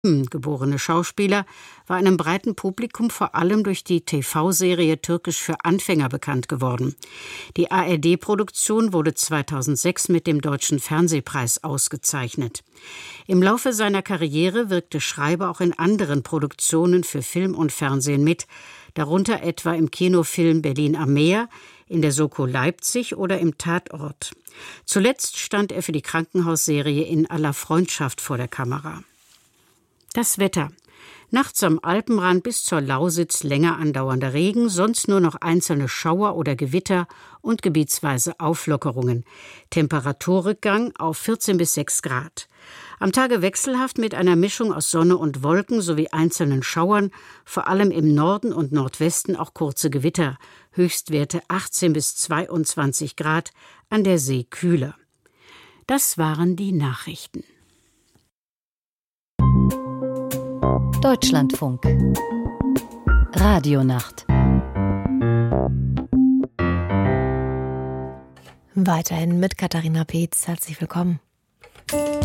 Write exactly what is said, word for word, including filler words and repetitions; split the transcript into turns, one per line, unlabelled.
geborene Schauspieler, war einem breiten Publikum vor allem durch die T V-Serie Türkisch für Anfänger bekannt geworden. Die A R D-Produktion wurde zweitausendsechs mit dem Deutschen Fernsehpreis ausgezeichnet. Im Laufe seiner Karriere wirkte Schreiber auch in anderen Produktionen für Film und Fernsehen mit, darunter etwa im Kinofilm Berlin am Meer, in der Soko Leipzig oder im Tatort. Zuletzt stand er für die Krankenhausserie In aller Freundschaft vor der Kamera. Das Wetter. Nachts am Alpenrand bis zur Lausitz länger andauernder Regen, sonst nur noch einzelne Schauer oder Gewitter und gebietsweise Auflockerungen. Temperaturrückgang auf vierzehn bis sechs Grad. Am Tage wechselhaft mit einer Mischung aus Sonne und Wolken sowie einzelnen Schauern, vor allem im Norden und Nordwesten auch kurze Gewitter. Höchstwerte achtzehn bis zweiundzwanzig Grad, an der See kühler. Das waren die Nachrichten.
Deutschlandfunk Radionacht.
Weiterhin mit Katharina Peetz. Herzlich willkommen.